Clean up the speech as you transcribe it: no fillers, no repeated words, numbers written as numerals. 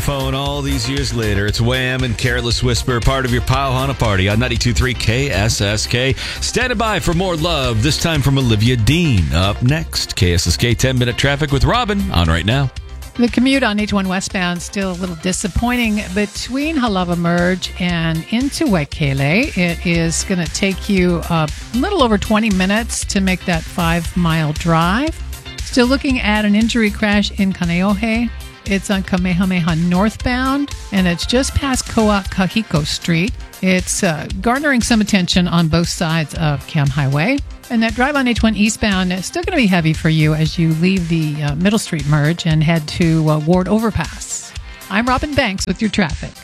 phone all these years later. It's Wham and Careless Whisper, part of your Pile Hana party on 92.3 KSSK. Standing by for more love, this time from Olivia Dean. Up next, KSSK 10-minute traffic with Robin on right now. The commute on H1 westbound still a little disappointing between Halava Merge and into Waikele. It is going to take you a little over 20 minutes to make that 5-mile drive. Still looking at an injury crash in Kaneohe. It's on Kamehameha northbound, and it's just past Koa Kahiko Street. It's garnering some attention on both sides of Kam Highway. And that drive on H1 eastbound is still going to be heavy for you as you leave the Middle Street merge and head to Ward Overpass. I'm Robin Banks with your traffic.